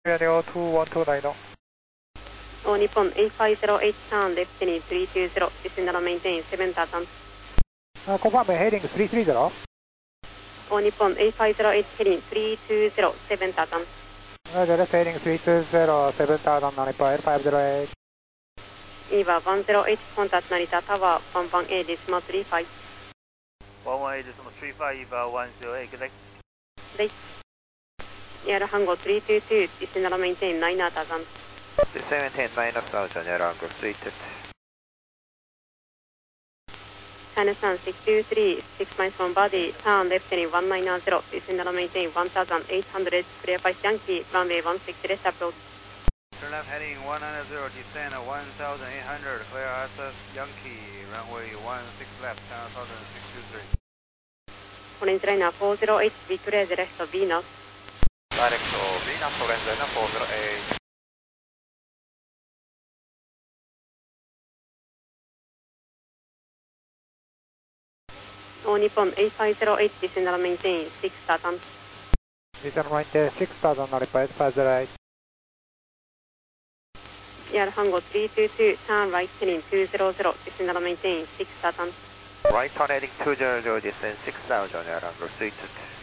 Radio 21290. All Nippon 850H turn left heading 320, descend and maintain 7000. Confirm heading 330. All Nippon 850H heading 320, 7000. Roger, left heading 320, 7000, Nippon 850H. EVA 10H, contact Narita Tower, 11A decimal 35. 11A decimal 35, EVA 108, good day. Day. Air Hango 322, descend and maintain 9000. Descend and maintain 9000, Air Hango 322. China Sun 623, 6 miles from body, turn left heading 190, descend and maintain 1800, clear 5 Yankee, runway 16 left approach. Turn left heading 190, descend at 1800, clear access Yankee, runway 16 left, 10,623. Orange liner 40H, Victoria direct to Venus. Direct to Venus, Orange liner 40H. All Nippon 850H, descend and maintain 6000. Descend and maintain 6000, Nippon 850H. Air Hango 322, turn right heading 200, descend and maintain 6000. Right turn heading 200, descend 6000, Air Hango 322.